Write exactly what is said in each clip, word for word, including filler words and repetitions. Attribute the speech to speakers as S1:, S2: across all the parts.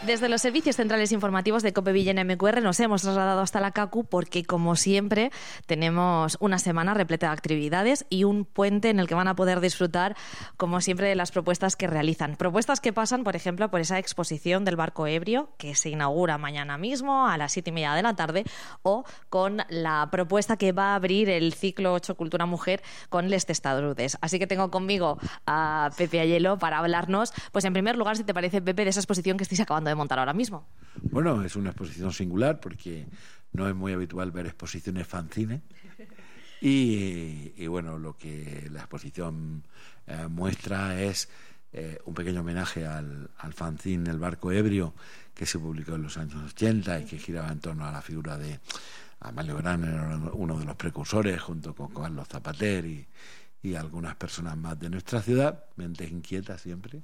S1: Desde los servicios centrales informativos de COPE Villena M Q R nos hemos trasladado hasta la CACU porque, como siempre, tenemos una semana repleta de actividades y un puente en el que van a poder disfrutar, como siempre, de las propuestas que realizan. Propuestas que pasan, por ejemplo, por esa exposición del barco ebrio que se inaugura mañana mismo a las siete y media de la tarde, o con la propuesta que va a abrir el ciclo ocho Cultura Mujer con Les Testarudes. Así que tengo conmigo a Pepe Ayelo para hablarnos, pues en primer lugar, si te parece, Pepe, de esa exposición que estáis acabando de montar ahora mismo.
S2: Bueno, es una exposición singular porque no es muy habitual ver exposiciones fanzine y, y bueno, lo que la exposición eh, muestra es eh, un pequeño homenaje al, al fanzine El Barco Ebrio, que se publicó en los años ochenta y que giraba en torno a la figura de Amalio Gran, era uno de los precursores, junto con Carlos Zapater y, y algunas personas más de nuestra ciudad, mentes inquietas siempre.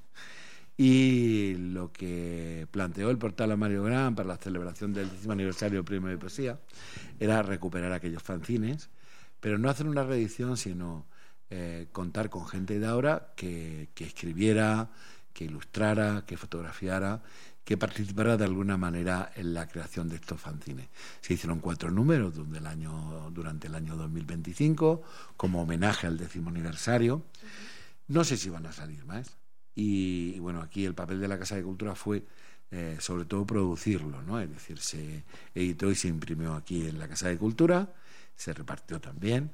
S2: Y lo que planteó el portal Amalio Gran para la celebración del décimo aniversario del Premio de Poesía era recuperar aquellos fanzines, pero no hacer una reedición, sino eh, contar con gente de ahora que, que escribiera, que ilustrara, que fotografiara, que participara de alguna manera en la creación de estos fanzines. Se hicieron cuatro números durante el año, durante el año dos mil veinticinco como homenaje al décimo aniversario. No sé si van a salir más. Y, y bueno, aquí el papel de la Casa de Cultura fue eh, sobre todo producirlo, ¿no? Es decir, se editó y se imprimió aquí en la Casa de Cultura, se repartió también,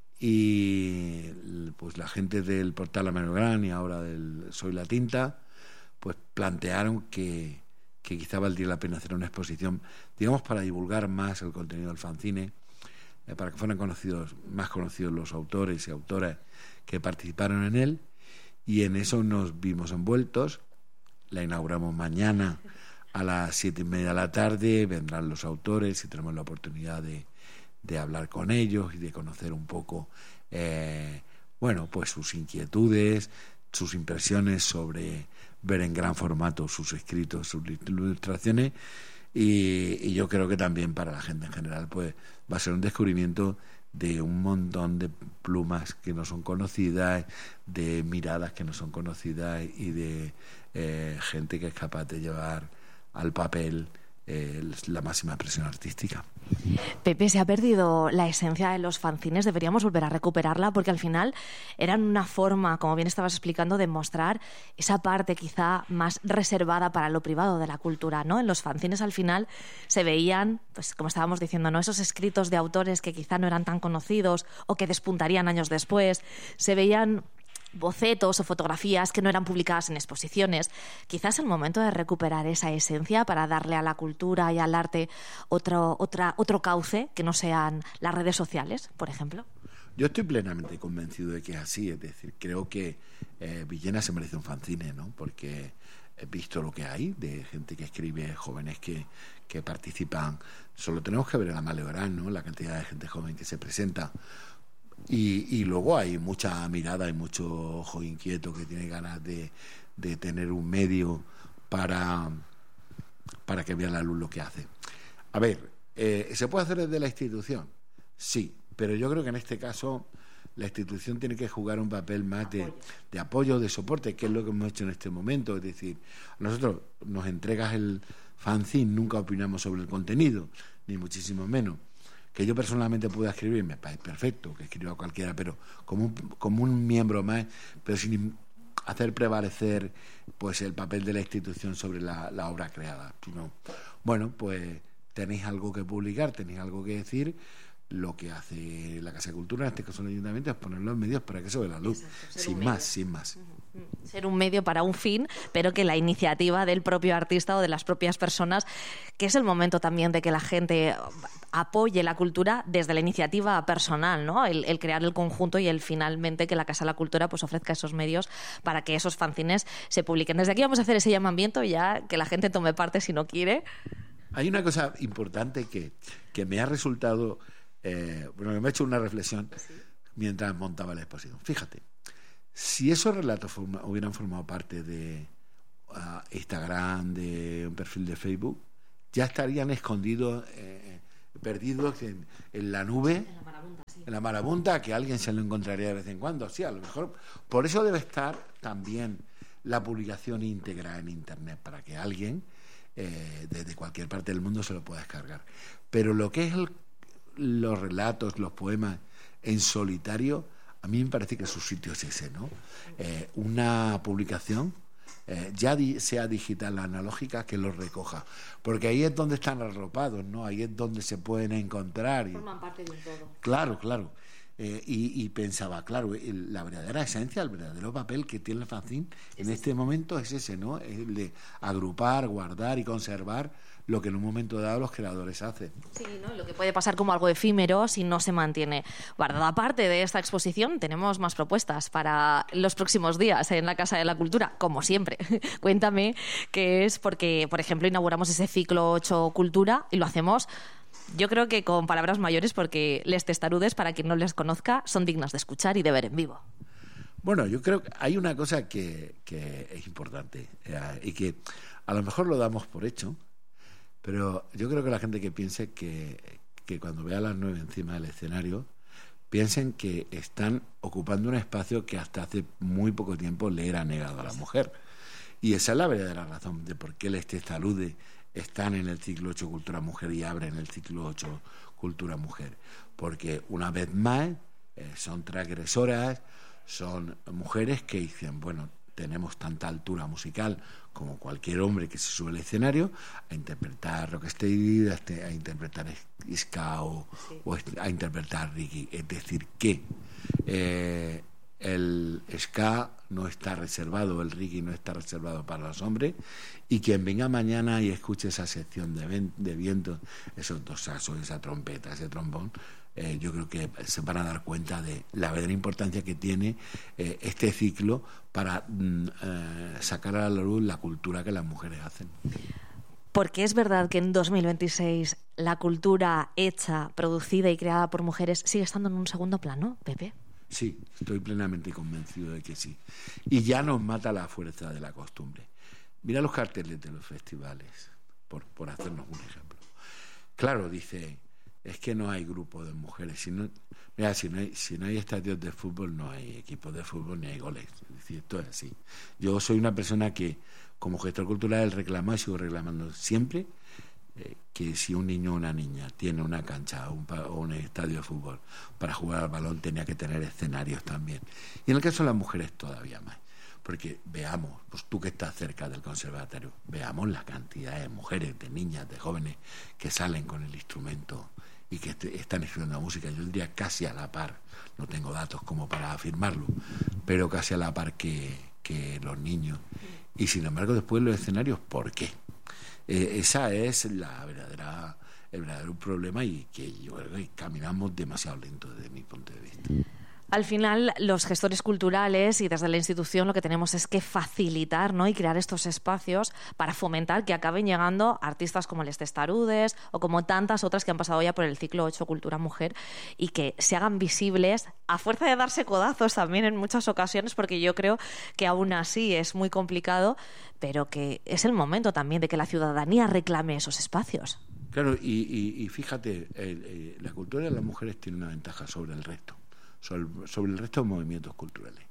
S2: y pues la gente del portal Amalio Gran y ahora del Soy la Tinta pues plantearon que, que quizá valdría la pena hacer una exposición, digamos, para divulgar más el contenido del fanzine, eh, para que fueran conocidos, más conocidos los autores y autoras que participaron en él. Y en eso nos vimos envueltos. La inauguramos mañana a las siete y media de la tarde. Vendrán los autores y tenemos la oportunidad de, de hablar con ellos y de conocer un poco, eh, bueno, pues sus inquietudes, sus impresiones sobre ver en gran formato sus escritos, sus ilustraciones. Y, y yo creo que también para la gente en general, pues va a ser un descubrimiento de un montón de plumas que no son conocidas, de miradas que no son conocidas y de eh, gente que es capaz de llevar al papel eh, la máxima expresión artística.
S1: Pepe, se ha perdido la esencia de los fanzines, deberíamos volver a recuperarla, porque al final eran una forma, como bien estabas explicando, de mostrar esa parte quizá más reservada para lo privado de la cultura, ¿no? En los fanzines al final se veían, pues como estábamos diciendo, ¿no? Esos escritos de autores que quizá no eran tan conocidos o que despuntarían años después, se veían bocetos o fotografías que no eran publicadas en exposiciones. Quizás es el momento de recuperar esa esencia para darle a la cultura y al arte otro, otra, otro cauce que no sean las redes sociales, por ejemplo.
S2: Yo estoy plenamente convencido de que es así, es decir, creo que eh, Villena se merece un fanzine, ¿no? Porque he visto lo que hay de gente que escribe, jóvenes que, que participan. Solo tenemos que ver el Amalio Gran, ¿no? La cantidad de gente joven que se presenta. Y, y luego hay mucha mirada y mucho ojo inquieto que tiene ganas de, de tener un medio para, para que vea la luz lo que hace. A ver, eh, ¿se puede hacer desde la institución? Sí, pero yo creo que en este caso la institución tiene que jugar un papel más de, de apoyo, de soporte, que es lo que hemos hecho en este momento. Es decir, nosotros nos entregas el fanzine, nunca opinamos sobre el contenido, ni muchísimo menos. Que yo personalmente pueda escribir, me parece perfecto, que escriba cualquiera, pero como un, como un miembro más, pero sin hacer prevalecer pues el papel de la institución sobre la, la obra creada. Sino, bueno, pues tenéis algo que publicar, tenéis algo que decir. Lo que hace la Casa de Cultura, en este caso el Ayuntamiento, es poner los medios para que se vea la luz. Exacto, sin más, sin más.
S1: Uh-huh. Ser un medio para un fin, pero que la iniciativa del propio artista o de las propias personas, que es el momento también de que la gente apoye la cultura desde la iniciativa personal, ¿no? El, el crear el conjunto y el finalmente que la Casa de la Cultura pues ofrezca esos medios para que esos fanzines se publiquen. Desde aquí vamos a hacer ese llamamiento, ya que la gente tome parte si no quiere.
S2: Hay una cosa importante que, que me ha resultado... Eh, bueno, me he hecho una reflexión mientras montaba la exposición. Fíjate, si esos relatos forma, hubieran formado parte de uh, Instagram, de un perfil de Facebook, ya estarían escondidos, eh, perdidos en, en la nube, en la marabunta, sí. en la marabunta, que alguien se lo encontraría de vez en cuando. Sí, a lo mejor. Por eso debe estar también la publicación íntegra en Internet, para que alguien eh, desde cualquier parte del mundo se lo puede descargar. Pero lo que es el, los relatos, los poemas en solitario, a mí me parece que su sitio es ese, ¿no? Eh, una publicación, eh, ya di, sea digital o analógica, que los recoja. Porque ahí es donde están arropados, ¿no? Ahí es donde se pueden encontrar. Y,
S1: forman parte de un todo.
S2: Claro, claro. Eh, y, y pensaba, claro, el, la verdadera esencia, el verdadero papel que tiene el fanzine en sí, este sí. momento es ese, ¿no? Es el de agrupar, guardar y conservar lo que en un momento dado los creadores hacen.
S1: Sí, ¿no? Lo que puede pasar como algo efímero si no se mantiene guardado. Aparte de esta exposición, tenemos más propuestas para los próximos días en la Casa de la Cultura, como siempre. Cuéntame qué es, porque, por ejemplo, inauguramos ese ciclo ocho Cultura y lo hacemos... Yo creo que con palabras mayores, porque Les Testarudes, para quien no les conozca, son dignas de escuchar y de ver en vivo.
S2: Bueno, yo creo que hay una cosa que, que es importante eh, y que a lo mejor lo damos por hecho, pero yo creo que la gente que piense que, que cuando vea a las nueve encima del escenario, piensen que están ocupando un espacio que hasta hace muy poco tiempo le era negado a la mujer. Y esa es la verdadera razón de por qué Les Testarudes están en el ciclo ocho Cultura Mujer y abren el ciclo ocho Cultura Mujer, porque una vez más eh, son transgresoras, son mujeres que dicen, bueno, tenemos tanta altura musical como cualquier hombre que se sube al escenario a interpretar rocksteady, a, a interpretar ska o, sí. o a interpretar reggae, es decir que eh, el ska no está reservado, el reggae no está reservado para los hombres, y quien venga mañana y escuche esa sección de, ven, de vientos, esos dos saxos, esa trompeta, ese trombón, eh, yo creo que se van a dar cuenta de la verdadera importancia que tiene eh, este ciclo para mm, eh, sacar a la luz la cultura que las mujeres hacen.
S1: Porque es verdad que en dos mil veintiséis la cultura hecha, producida y creada por mujeres sigue estando en un segundo plano, Pepe.
S2: Sí, estoy plenamente convencido de que sí. Y ya nos mata la fuerza de la costumbre. Mira los carteles de los festivales, por, por hacernos un ejemplo. Claro, dice, es que no hay grupo de mujeres. Si no, mira, si no hay, si no hay estadios de fútbol, no hay equipos de fútbol ni hay goles. Es decir, esto es así. Yo soy una persona que, como gestor cultural, reclamo y sigo reclamando siempre eh, que si un niño o una niña tiene una cancha o un, o un estadio de fútbol para jugar al balón, tenía que tener escenarios también. Y en el caso de las mujeres todavía más. Porque veamos, pues tú que estás cerca del conservatorio, veamos la cantidad de mujeres, de niñas, de jóvenes que salen con el instrumento y que est- están estudiando música. Yo diría casi a la par, no tengo datos como para afirmarlo, pero casi a la par que, que los niños. Y sin embargo después los escenarios, ¿por qué? Eh, esa es la verdadera, el verdadero problema, y que yo creo que caminamos demasiado lento desde mi punto de vista.
S1: Al final, los gestores culturales y desde la institución lo que tenemos es que facilitar, ¿no?, y crear estos espacios para fomentar que acaben llegando artistas como Les Testarudes o como tantas otras que han pasado ya por el ciclo ocho Cultura Mujer, y que se hagan visibles a fuerza de darse codazos también en muchas ocasiones, porque yo creo que aún así es muy complicado, pero que es el momento también de que la ciudadanía reclame esos espacios.
S2: Claro, y, y, y fíjate, el, el, la cultura de las mujeres tiene una ventaja sobre el resto. Sobre, sobre el resto de movimientos culturales,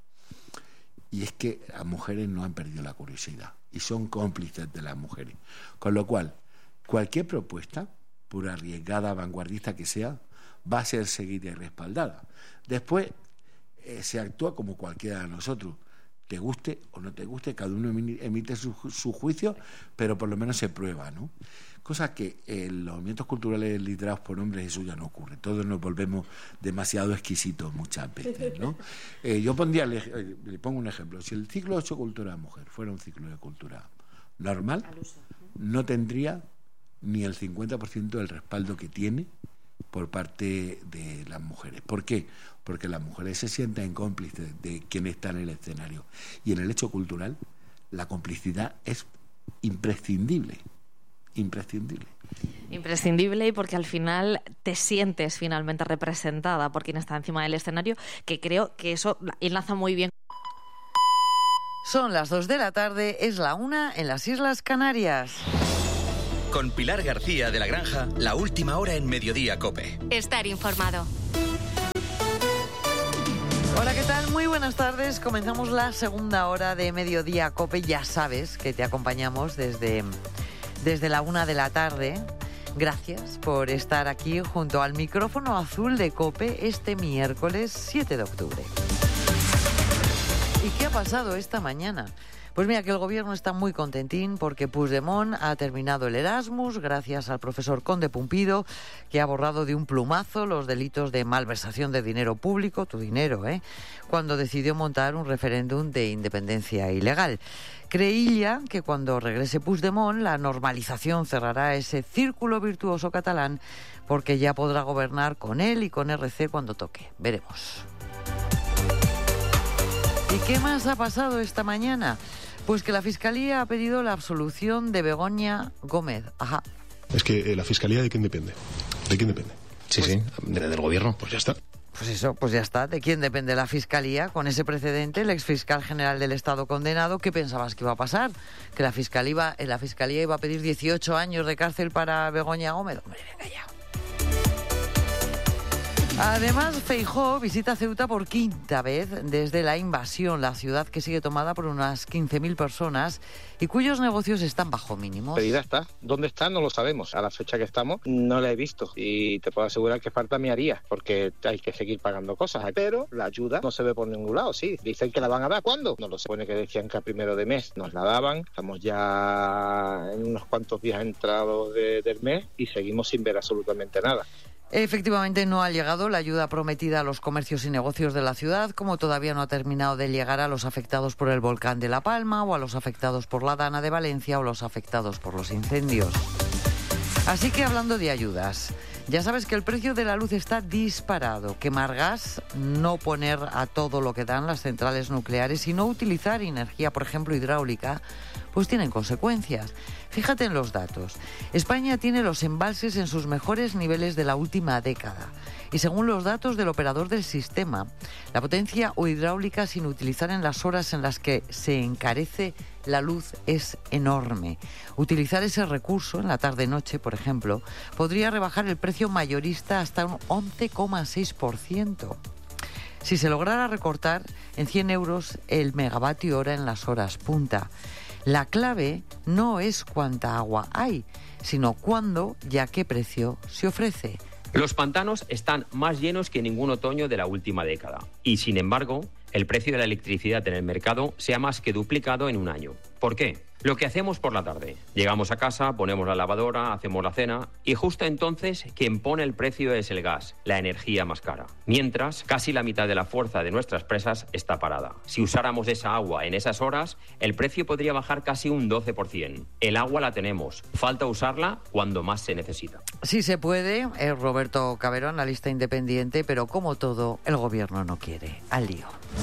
S2: y es que las mujeres no han perdido la curiosidad y son cómplices de las mujeres, con lo cual cualquier propuesta, por arriesgada, vanguardista que sea, va a ser seguida y respaldada. Después eh, se actúa como cualquiera de nosotros, te guste o no te guste, cada uno emite su, su juicio, pero por lo menos se prueba, ¿no? Cosa que en los movimientos culturales liderados por hombres eso ya no ocurre. Todos nos volvemos demasiado exquisitos muchas veces, ¿no? Eh, yo pondría, le, le pongo un ejemplo. Si el ciclo ocho Cultura Mujer fuera un ciclo de cultura normal, no tendría ni el cincuenta por ciento del respaldo que tiene por parte de las mujeres. ¿Por qué? Porque las mujeres se sienten cómplices de quien está en el escenario. Y en el hecho cultural, la complicidad es imprescindible. Imprescindible.
S1: Imprescindible, y porque al final te sientes finalmente representada por quien está encima del escenario, que creo que eso enlaza muy bien.
S3: Son las dos de la tarde, es la una en las Islas Canarias.
S4: Con Pilar García de la Granja, la última hora en Mediodía COPE.
S5: Estar informado.
S3: Hola, ¿qué tal? Muy buenas tardes. Comenzamos la segunda hora de Mediodía COPE. Ya sabes que te acompañamos desde desde la una de la tarde. Gracias por estar aquí junto al micrófono azul de COPE este miércoles siete de octubre. ¿Y qué ha pasado esta mañana? Pues mira, que el gobierno está muy contentín porque Puigdemont ha terminado el Erasmus gracias al profesor Conde Pumpido, que ha borrado de un plumazo los delitos de malversación de dinero público, tu dinero, ¿eh?, cuando decidió montar un referéndum de independencia ilegal. Creía que cuando regrese Puigdemont la normalización cerrará ese círculo virtuoso catalán porque ya podrá gobernar con él y con R C cuando toque. Veremos. ¿Y qué más ha pasado esta mañana? Pues que la Fiscalía ha pedido la absolución de Begoña Gómez. Ajá.
S5: Es que eh, la Fiscalía, ¿de quién depende? ¿De quién depende?
S6: Sí,
S5: pues,
S6: sí, de, del gobierno.
S5: Pues ya está.
S3: Pues eso, pues ya está. ¿De quién depende la Fiscalía? Con ese precedente, el exfiscal general del Estado condenado, ¿qué pensabas que iba a pasar? ¿Que la Fiscalía iba, la Fiscalía iba a pedir dieciocho años de cárcel para Begoña Gómez? Hombre, venga ya. Además, Feijóo visita Ceuta por quinta vez desde la invasión, la ciudad que sigue tomada por unas quince mil personas y cuyos negocios están bajo mínimos.
S7: La pedida está. ¿Dónde está? No lo sabemos. A la fecha que estamos no la he visto y te puedo asegurar que falta mi haría porque hay que seguir pagando cosas. Pero la ayuda no se ve por ningún lado. Sí, dicen que la van a dar. ¿Cuándo? No lo sé. Supone que decían que a primero de mes nos la daban. Estamos ya en unos cuantos días entrados de, del mes y seguimos sin ver absolutamente nada.
S3: Efectivamente, no ha llegado la ayuda prometida a los comercios y negocios de la ciudad, como todavía no ha terminado de llegar a los afectados por el volcán de La Palma o a los afectados por la Dana de Valencia o los afectados por los incendios. Así que hablando de ayudas, ya sabes que el precio de la luz está disparado, que Margas no poner a todo lo que dan las centrales nucleares y no utilizar energía, por ejemplo, hidráulica, pues tienen consecuencias. Fíjate en los datos. España tiene los embalses en sus mejores niveles de la última década. Y según los datos del operador del sistema, la potencia o hidráulica sin utilizar en las horas en las que se encarece la luz es enorme. Utilizar ese recurso en la tarde-noche, por ejemplo, podría rebajar el precio mayorista hasta un once coma seis por ciento. Si se lograra recortar en cien euros el megavatio hora en las horas punta. La clave no es cuánta agua hay, sino cuándo y a qué precio se ofrece.
S8: Los pantanos están más llenos que ningún otoño de la última década. Y, sin embargo, el precio de la electricidad en el mercado se ha más que duplicado en un año. ¿Por qué? Lo que hacemos por la tarde. Llegamos a casa, ponemos la lavadora, hacemos la cena y justo entonces quien pone el precio es el gas, la energía más cara. Mientras, casi la mitad de la fuerza de nuestras presas está parada. Si usáramos esa agua en esas horas, el precio podría bajar casi un doce por ciento. El agua la tenemos, falta usarla cuando más se necesita.
S3: Sí se puede, es Roberto Cabero, analista independiente, pero como todo, el gobierno no quiere. Al lío.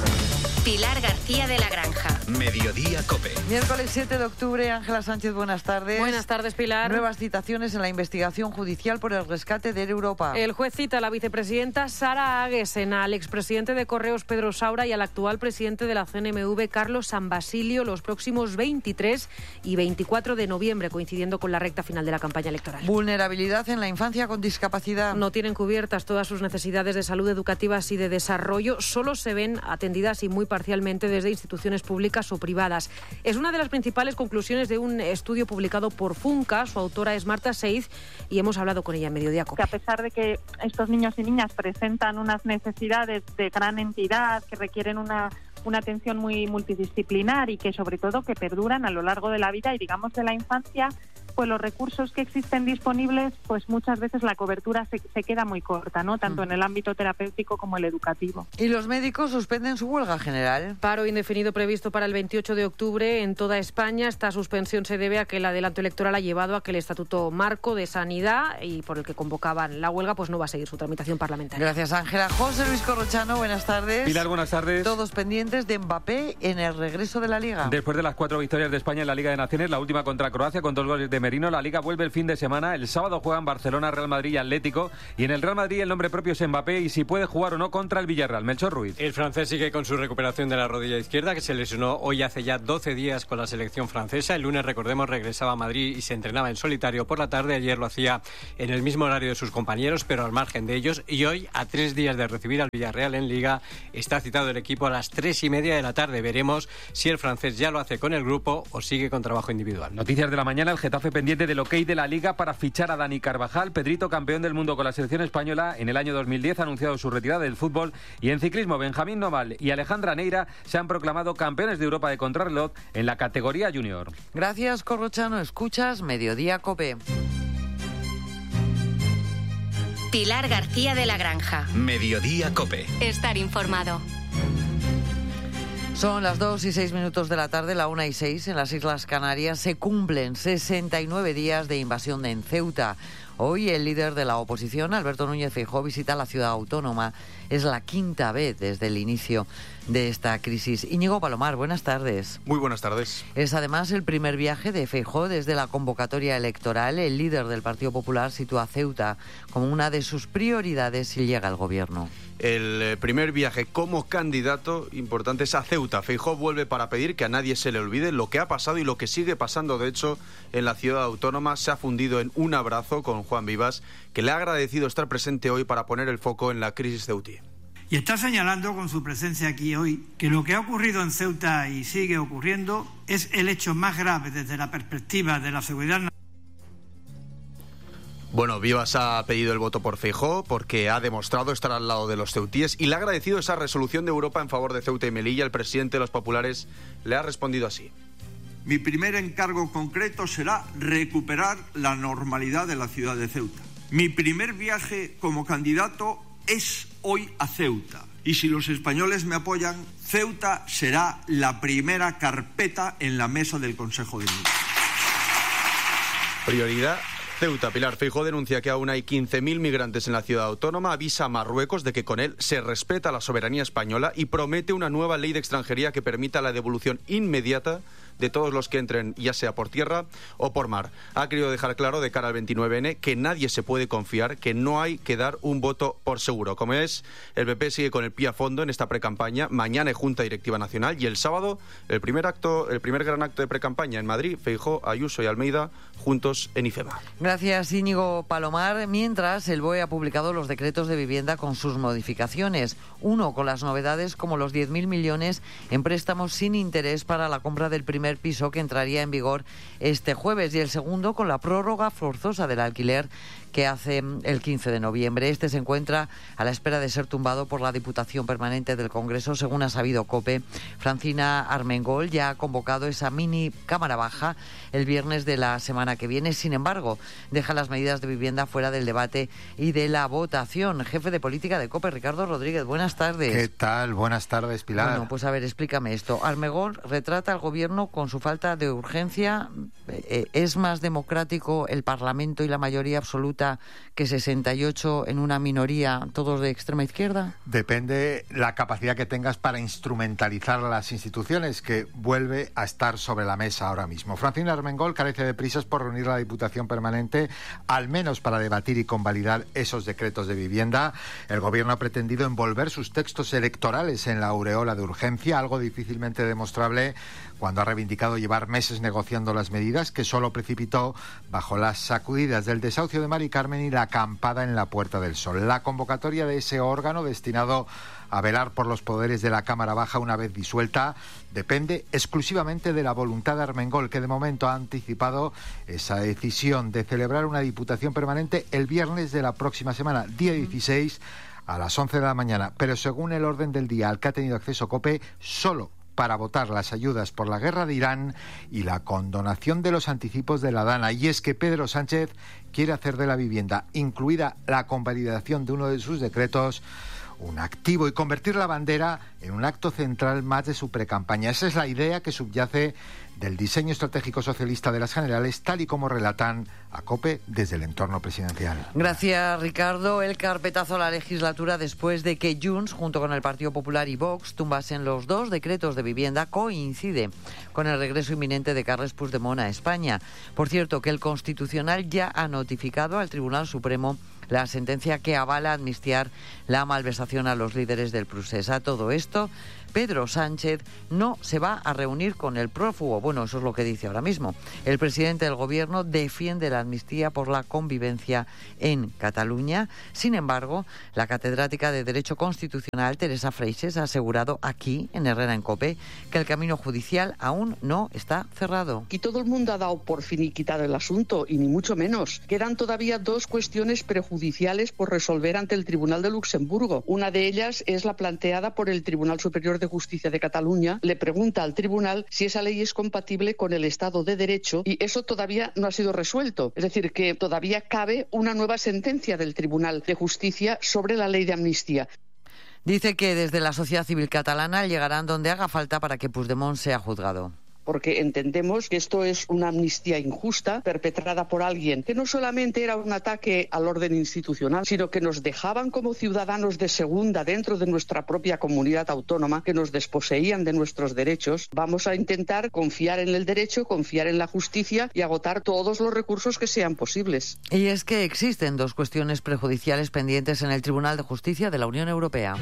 S9: Pilar García de la Granja.
S4: Mediodía COPE.
S3: Miércoles siete de octubre, Ángela Sánchez, buenas tardes.
S10: Buenas tardes, Pilar.
S3: Nuevas citaciones en la investigación judicial por el rescate de Air Europa.
S10: El juez cita a la vicepresidenta Sara Aguesen, al expresidente de Correos Pedro Saura y al actual presidente de la C N M V Carlos San Basilio los próximos veintitrés y veinticuatro de noviembre, coincidiendo con la recta final de la campaña electoral.
S3: Vulnerabilidad en la infancia con discapacidad.
S10: No tienen cubiertas todas sus necesidades de salud, educativas y de desarrollo. Solo se ven atendidas y muy parcialmente desde instituciones públicas o privadas. Es una de las principales conclusiones de un estudio publicado por Funca. Su autora es Marta Seiz y hemos hablado con ella en Mediodía COPE.
S11: Que a pesar de que estos niños y niñas presentan unas necesidades de gran entidad, que requieren una, una atención muy multidisciplinar y que sobre todo que perduran a lo largo de la vida y digamos de la infancia, pues los recursos que existen disponibles, pues muchas veces la cobertura se, se queda muy corta, ¿no? Tanto en el ámbito terapéutico como el educativo.
S3: ¿Y los médicos suspenden su huelga general?
S10: Paro indefinido previsto para el veintiocho de octubre en toda España. Esta suspensión se debe a que el adelanto electoral ha llevado a que el Estatuto Marco de Sanidad y por el que convocaban la huelga, pues no va a seguir su tramitación parlamentaria.
S3: Gracias, Ángela. José Luis Corrochano, buenas tardes.
S12: Pilar, buenas tardes.
S3: Todos pendientes de Mbappé en el regreso de la Liga.
S12: Después de las cuatro victorias de España en la Liga de Naciones, la última contra Croacia con dos goles de Merino, la Liga vuelve el fin de semana. El sábado juegan Barcelona, Real Madrid y Atlético. Y en el Real Madrid el nombre propio es Mbappé y si puede jugar o no contra el Villarreal. Melchor Ruiz.
S13: El francés sigue con su recuperación de la rodilla izquierda, que se lesionó hoy hace ya doce días con la selección francesa. El lunes, recordemos, regresaba a Madrid y se entrenaba en solitario por la tarde. Ayer lo hacía en el mismo horario de sus compañeros, pero al margen de ellos. Y hoy, a tres días de recibir al Villarreal en Liga, está citado el equipo a las tres y media de la tarde. Veremos si el francés ya lo hace con el grupo o sigue con trabajo individual.
S12: Noticias de la mañana. El Getafe pendiente del ok de la Liga para fichar a Dani Carvajal. Pedrito, campeón del mundo con la selección española en el año dos mil diez, ha anunciado su retirada del fútbol. Y en ciclismo, Benjamín Noval y Alejandra Neira se han proclamado campeones de Europa de contrarreloj en la categoría junior.
S3: Gracias, Corrochano. Escuchas Mediodía COPE.
S9: Pilar García de la Granja.
S4: Mediodía COPE.
S9: Estar informado.
S3: Son las dos y seis minutos de la tarde, la una y seis en las Islas Canarias. Se cumplen sesenta y nueve días de invasión en Ceuta. Hoy el líder de la oposición, Alberto Núñez Feijóo, visita la ciudad autónoma. Es la quinta vez desde el inicio de esta crisis. Íñigo Palomar, buenas tardes.
S6: Muy buenas tardes.
S3: Es además el primer viaje de Feijóo desde la convocatoria electoral. El líder del Partido Popular sitúa a Ceuta como una de sus prioridades si llega al gobierno.
S6: El primer viaje como candidato importante es a Ceuta. Feijóo vuelve para pedir que a nadie se le olvide lo que ha pasado y lo que sigue pasando, de hecho, en la ciudad autónoma. Se ha fundido en un abrazo con Juan Vivas, que le ha agradecido estar presente hoy para poner el foco en la crisis ceutí.
S14: Y está señalando con su presencia aquí hoy que lo que ha ocurrido en Ceuta y sigue ocurriendo es el hecho más grave desde la perspectiva de la seguridad nacional.
S6: Bueno, Vivas ha pedido el voto por Feijóo porque ha demostrado estar al lado de los ceutíes y le ha agradecido esa resolución de Europa en favor de Ceuta y Melilla. El presidente de los populares le ha respondido así.
S15: Mi primer encargo concreto será recuperar la normalidad de la ciudad de Ceuta. Mi primer viaje como candidato es hoy a Ceuta. Y si los españoles me apoyan, Ceuta será la primera carpeta en la mesa del Consejo de Ministros.
S6: Prioridad Ceuta. Pilar. Feijóo denuncia que aún hay quince mil migrantes en la ciudad autónoma, avisa a Marruecos de que con él se respeta la soberanía española y promete una nueva ley de extranjería que permita la devolución inmediata de todos los que entren, ya sea por tierra o por mar. Ha querido dejar claro de cara al veintinueve ene que nadie se puede confiar, que no hay que dar un voto por seguro. Como es, el P P sigue con el pie a fondo en esta precampaña. Mañana hay Junta Directiva Nacional y el sábado el primer acto, el primer gran acto de precampaña en Madrid. Feijóo, Ayuso y Almeida juntos en IFEMA.
S3: Gracias, Íñigo Palomar. Mientras, el B O E ha publicado los decretos de vivienda con sus modificaciones. Uno con las novedades como los diez mil millones en préstamos sin interés para la compra del primer piso, que entraría en vigor este jueves, y el segundo con la prórroga forzosa del alquiler que hace el quince de noviembre. Este se encuentra a la espera de ser tumbado por la Diputación Permanente del Congreso, según ha sabido COPE. Francina Armengol ya ha convocado esa mini cámara baja el viernes de la semana que viene. Sin embargo, deja las medidas de vivienda fuera del debate y de la votación. Jefe de política de COPE, Ricardo Rodríguez, buenas tardes.
S16: ¿Qué tal? Buenas tardes, Pilar.
S3: Bueno, pues a ver, explícame esto. Armengol retrata al gobierno con su falta de urgencia. ¿Es más democrático el Parlamento y la mayoría absoluta que sesenta y ocho en una minoría, todos de extrema izquierda?
S16: Depende la capacidad que tengas para instrumentalizar las instituciones, que vuelve a estar sobre la mesa ahora mismo. Francina Armengol carece de prisas por reunir la Diputación Permanente, al menos para debatir y convalidar esos decretos de vivienda. El Gobierno ha pretendido envolver sus textos electorales en la aureola de urgencia, algo difícilmente demostrable cuando ha reivindicado llevar meses negociando las medidas, que solo precipitó bajo las sacudidas del desahucio de Mari Carmen y la acampada en la Puerta del Sol. La convocatoria de ese órgano destinado a velar por los poderes de la Cámara Baja una vez disuelta depende exclusivamente de la voluntad de Armengol, que de momento ha anticipado esa decisión de celebrar una Diputación Permanente el viernes de la próxima semana, día dieciséis, a las once de la mañana. Pero según el orden del día al que ha tenido acceso COPE, solo para votar las ayudas por la guerra de Irán y la condonación de los anticipos de la DANA. Y es que Pedro Sánchez quiere hacer de la vivienda, incluida la convalidación de uno de sus decretos, un activo y convertir la bandera en un acto central más de su precampaña. Esa es la idea que subyace del diseño estratégico socialista de las generales, tal y como relatan a COPE desde el entorno presidencial.
S3: Gracias, Ricardo. El carpetazo a la legislatura después de que Junts, junto con el Partido Popular y Vox, tumbasen los dos decretos de vivienda, coincide con el regreso inminente de Carles Puigdemont a España. Por cierto, que el Constitucional ya ha notificado al Tribunal Supremo la sentencia que avala amnistiar la malversación a los líderes del Procés. A todo esto, Pedro Sánchez no se va a reunir con el prófugo. Bueno, eso es lo que dice ahora mismo. El presidente del Gobierno defiende la amnistía por la convivencia en Cataluña. Sin embargo, la catedrática de Derecho Constitucional, Teresa Freixes, ha asegurado aquí, en Herrera en COPE, que el camino judicial aún no está cerrado.
S17: Aquí todo el mundo ha dado por finiquitado el asunto, y ni mucho menos. Quedan todavía dos cuestiones prejudiciales por resolver ante el Tribunal de Luxemburgo. Una de ellas es la planteada por el Tribunal Superior de Justicia de Cataluña. Le pregunta al tribunal si esa ley es compatible con el Estado de Derecho, y eso todavía no ha sido resuelto. Es decir, que todavía cabe una nueva sentencia del Tribunal de Justicia sobre la ley de amnistía.
S3: Dice que desde la sociedad civil catalana llegarán donde haga falta para que Puigdemont sea juzgado.
S17: Porque entendemos que esto es una amnistía injusta perpetrada por alguien que no solamente era un ataque al orden institucional, sino que nos dejaban como ciudadanos de segunda dentro de nuestra propia comunidad autónoma, que nos desposeían de nuestros derechos. Vamos a intentar confiar en el derecho, confiar en la justicia y agotar todos los recursos que sean posibles.
S3: Y es que existen dos cuestiones prejudiciales pendientes en el Tribunal de Justicia de la Unión Europea.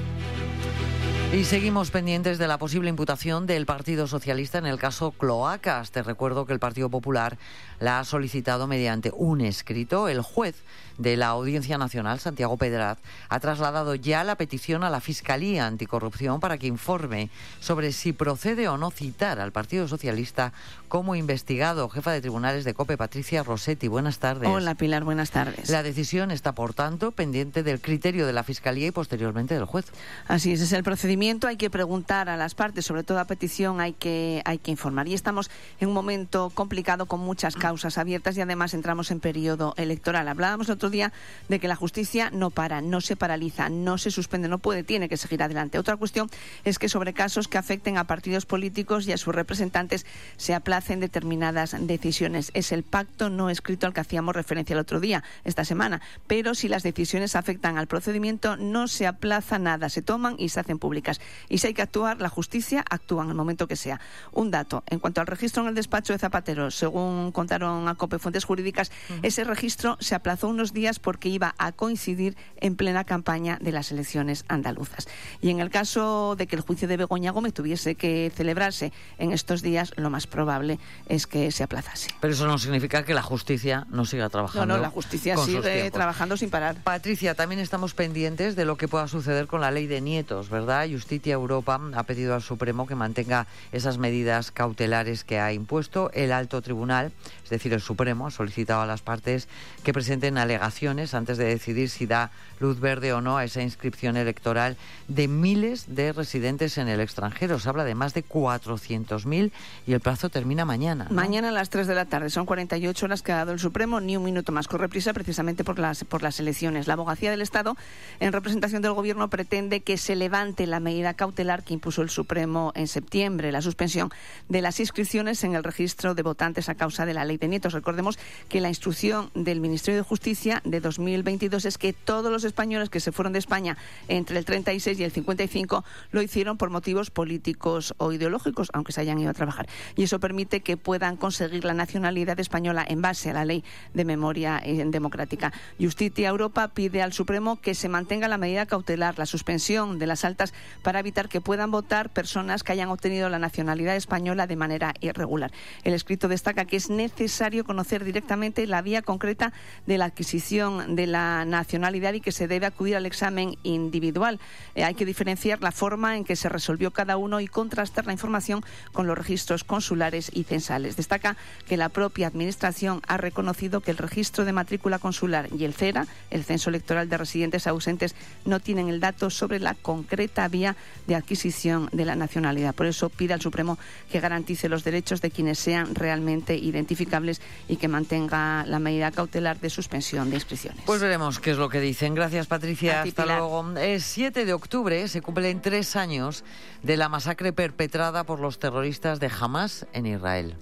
S3: Y seguimos pendientes de la posible imputación del Partido Socialista en el caso Cloacas. Te recuerdo que el Partido Popular la ha solicitado mediante un escrito. El juez de la Audiencia Nacional, Santiago Pedraz, ha trasladado ya la petición a la Fiscalía Anticorrupción para que informe sobre si procede o no citar al Partido Socialista como investigado. Jefa de Tribunales de COPE, Patricia Rossetti, buenas tardes.
S18: Hola, Pilar, buenas tardes.
S3: La decisión está, por tanto, pendiente del criterio de la Fiscalía y posteriormente del juez.
S18: Así es, es el procedimiento. Hay que preguntar a las partes, sobre todo a petición hay que, hay que informar. Y estamos en un momento complicado con muchas causas abiertas y además entramos en periodo electoral. Hablábamos el otro día de que la justicia no para, no se paraliza, no se suspende, no puede, tiene que seguir adelante. Otra cuestión es que sobre casos que afecten a partidos políticos y a sus representantes se aplacen determinadas decisiones. Es el pacto no escrito al que hacíamos referencia el otro día, esta semana. Pero si las decisiones afectan al procedimiento, no se aplaza nada, se toman y se hacen públicas. Y si hay que actuar, la justicia actúa en el momento que sea. Un dato, en cuanto al registro en el despacho de Zapatero, según contaron a COPE fuentes jurídicas, uh-huh. ese registro se aplazó unos días porque iba a coincidir en plena campaña de las elecciones andaluzas. Y en el caso de que el juicio de Begoña Gómez tuviese que celebrarse en estos días, lo más probable es que se aplazase.
S3: Pero eso no significa que la justicia no siga trabajando.
S18: No, no, la justicia sigue trabajando sin parar.
S3: Patricia, también estamos pendientes de lo que pueda suceder con la ley de nietos, ¿verdad? Justicia Europa ha pedido al Supremo que mantenga esas medidas cautelares que ha impuesto. El Alto Tribunal, es decir, el Supremo, ha solicitado a las partes que presenten alegaciones antes de decidir si da luz verde o no a esa inscripción electoral de miles de residentes en el extranjero. Se habla de más de cuatrocientos mil y el plazo termina mañana, ¿no?
S18: Mañana a las tres de la tarde. Son cuarenta y ocho horas que ha dado el Supremo, ni un minuto más. Corre prisa precisamente por las, por las elecciones. La Abogacía del Estado, en representación del Gobierno, pretende que se levante la medida cautelar que impuso el Supremo en septiembre, la suspensión de las inscripciones en el registro de votantes a causa de la ley de nietos. Recordemos que la instrucción del Ministerio de Justicia de dos mil veintidós es que todos los españoles que se fueron de España entre el treinta y seis y el cincuenta y cinco lo hicieron por motivos políticos o ideológicos, aunque se hayan ido a trabajar. Y eso permite que puedan conseguir la nacionalidad española en base a la ley de memoria democrática. Justicia Europa pide al Supremo que se mantenga la medida cautelar, la suspensión de las altas, para evitar que puedan votar personas que hayan obtenido la nacionalidad española de manera irregular. El escrito destaca que es necesario conocer directamente la vía concreta de la adquisición de la nacionalidad y que se debe acudir al examen individual. Eh, hay que diferenciar la forma en que se resolvió cada uno y contrastar la información con los registros consulares y censales. Destaca que la propia Administración ha reconocido que el registro de matrícula consular y el CERA, el Censo Electoral de Residentes Ausentes, no tienen el dato sobre la concreta vía de adquisición de la nacionalidad. Por eso pide al Supremo que garantice los derechos de quienes sean realmente identificables y que mantenga la medida cautelar de suspensión de inscripciones.
S3: Pues veremos qué es lo que dicen. Gracias, Patricia.
S18: A ti,
S3: Hasta
S18: Pilar.
S3: luego. Es siete de octubre, se cumplen tres años de la masacre perpetrada por los terroristas de Hamas en Israel.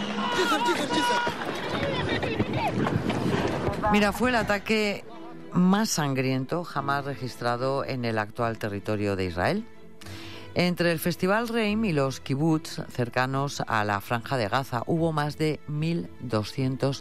S3: Mira, fue el ataque más sangriento jamás registrado en el actual territorio de Israel. Entre el Festival Reim y los kibbutz cercanos a la Franja de Gaza hubo más de mil doscientos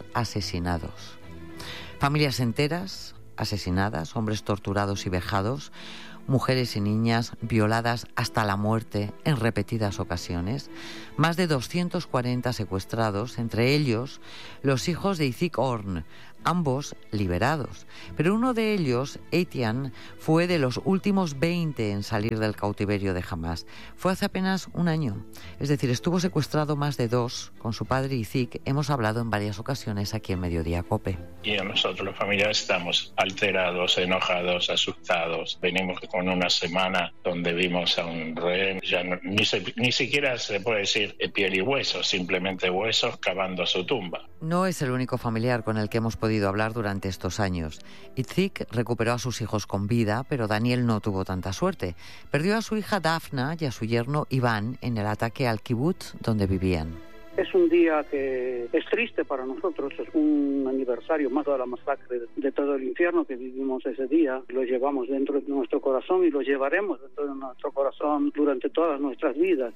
S3: asesinados. Familias enteras asesinadas, hombres torturados y vejados. mujeres y niñas violadas hasta la muerte en repetidas ocasiones. Más de doscientos cuarenta secuestrados, entre ellos los hijos de Itzik Orn, ambos liberados. Pero uno de ellos, Etienne, fue de los últimos veinte en salir del cautiverio de Hamás. Fue hace apenas un año. Es decir, estuvo secuestrado más de dos. Con su padre Itzik hemos hablado en varias ocasiones aquí en Mediodía COPE.
S19: Y nosotros los familiares estamos alterados, enojados, asustados. Venimos con una semana donde vimos a un rehén, ya no, ni, se, ni siquiera se puede decir piel y huesos, simplemente huesos cavando su tumba.
S3: No es el único familiar con el que hemos podido hablar durante estos años. Itzik recuperó a sus hijos con vida, pero Daniel no tuvo tanta suerte. Perdió a su hija Dafna y a su yerno Iván en el ataque al kibutz donde vivían.
S20: Es un día que es triste para nosotros, es un aniversario más de la masacre de todo el infierno que vivimos ese día. Lo llevamos dentro de nuestro corazón y lo llevaremos dentro de nuestro corazón durante todas nuestras vidas.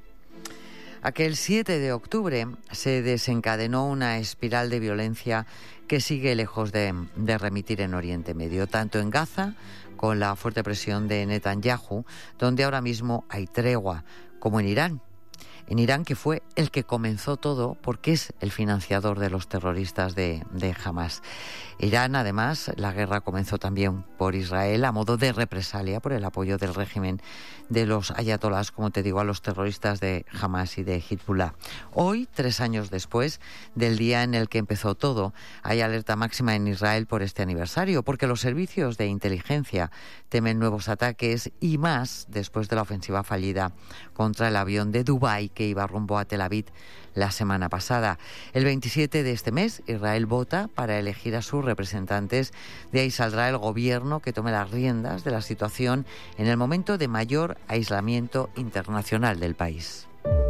S3: Aquel siete de octubre se desencadenó una espiral de violencia que sigue lejos de, de remitir en Oriente Medio, tanto en Gaza, con la fuerte presión de Netanyahu, donde ahora mismo hay tregua, como en Irán. En Irán, que fue el que comenzó todo porque es el financiador de los terroristas de, de Hamás. Irán, además, la guerra comenzó también por Israel a modo de represalia por el apoyo del régimen de los ayatolás, como te digo, a los terroristas de Hamás y de Hezbollah. Hoy, tres años después del día en el que empezó todo, hay alerta máxima en Israel por este aniversario, porque los servicios de inteligencia temen nuevos ataques y más después de la ofensiva fallida contra el avión de Dubái que iba rumbo a Tel Aviv la semana pasada. El veintisiete de este mes, Israel vota para elegir a sus representantes. De ahí saldrá el gobierno que tome las riendas de la situación en el momento de mayor aislamiento internacional del país.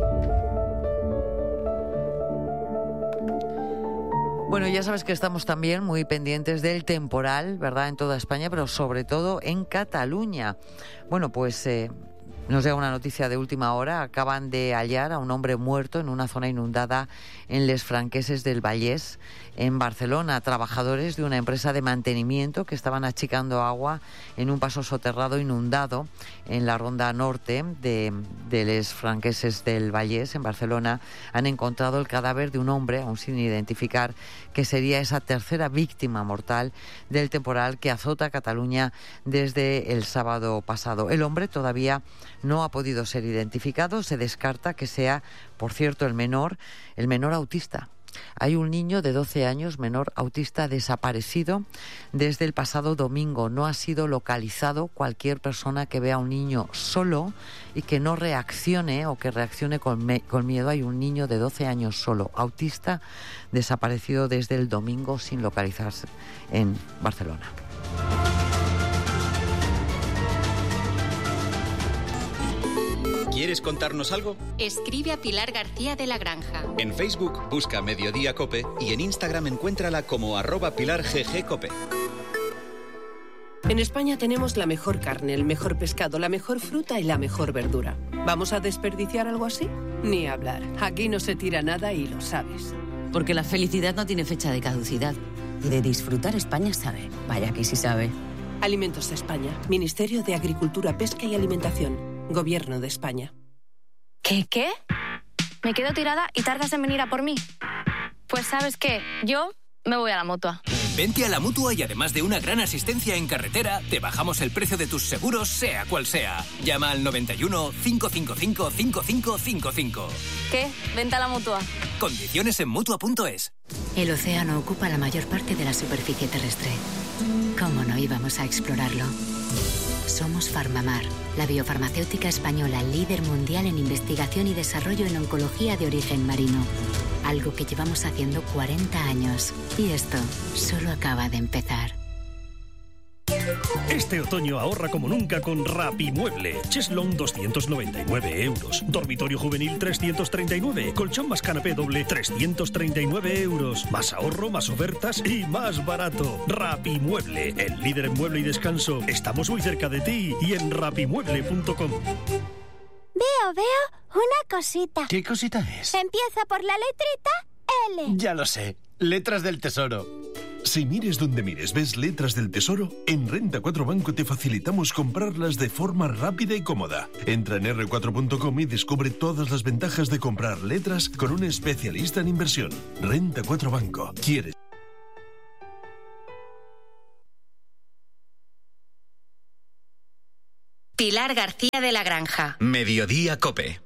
S3: Bueno, ya sabes que estamos también muy pendientes del temporal, ¿verdad?, en toda España, pero sobre todo en Cataluña. Bueno, pues Eh, Nos llega una noticia de última hora. Acaban de hallar a un hombre muerto en una zona inundada en Les Franqueses del Vallès, en Barcelona. Trabajadores de una empresa de mantenimiento que estaban achicando agua en un paso soterrado inundado en la ronda norte de, de Les Franqueses del Vallès, en Barcelona, han encontrado el cadáver de un hombre, aún sin identificar, que sería esa tercera víctima mortal del temporal que azota Cataluña desde el sábado pasado. El hombre todavía no ha podido ser identificado. Se descarta que sea, por cierto, el menor, el menor autista. Hay un niño de doce años, menor autista, desaparecido desde el pasado domingo. No ha sido localizado. Cualquier persona que vea a un niño solo y que no reaccione o que reaccione con, me- con miedo. Hay un niño de doce años solo, autista, desaparecido desde el domingo sin localizarse en Barcelona.
S4: ¿Quieres contarnos algo?
S9: Escribe a Pilar García de la Granja.
S4: En Facebook busca Mediodía Cope y en Instagram encuéntrala como arroba Pilar G G Cope.
S21: En España tenemos la mejor carne, el mejor pescado, la mejor fruta y la mejor verdura. ¿Vamos a desperdiciar algo así? Ni hablar. Aquí no se tira nada y lo sabes.
S22: Porque la felicidad no tiene fecha de caducidad. Y de disfrutar España sabe. Vaya que sí sabe.
S21: Alimentos de España. Ministerio de Agricultura, Pesca y Alimentación. Gobierno de España.
S23: ¿Qué, qué? ¿Me quedo tirada y tardas en venir a por mí? Pues ¿sabes qué? Yo me voy a la Mutua.
S24: Vente a la Mutua y además de una gran asistencia en carretera, te bajamos el precio de tus seguros, sea cual sea. Llama al noventa y uno, cinco cinco cinco, cinco cinco cinco cinco.
S23: ¿Qué? Vente a la Mutua.
S24: Condiciones en Mutua punto es.
S22: El océano ocupa la mayor parte de la superficie terrestre. ¿Cómo no íbamos a explorarlo? Somos Farmamar, la biofarmacéutica española líder mundial en investigación y desarrollo en oncología de origen marino. Algo que llevamos haciendo cuarenta años. Y esto solo acaba de empezar.
S25: Este otoño ahorra como nunca con Rapimueble. Cheslong doscientos noventa y nueve euros. Dormitorio juvenil trescientos treinta y nueve. Colchón más canapé doble trescientos treinta y nueve euros. Más ahorro, más ofertas y más barato. Rapimueble, el líder en mueble y descanso. Estamos muy cerca de ti y en rapimueble punto com.
S26: Veo, veo una cosita.
S27: ¿Qué cosita es?
S26: Empieza por la letrita L.
S27: Ya lo sé. Letras del Tesoro.
S1: Si mires donde mires ves letras del tesoro, en Renta cuatro Banco te facilitamos comprarlas de forma rápida y cómoda. Entra en erre cuatro punto com y descubre todas las ventajas de comprar letras con un especialista en inversión. Renta cuatro Banco. ¿Quieres?
S9: Pilar García de la Granja.
S4: Mediodía COPE.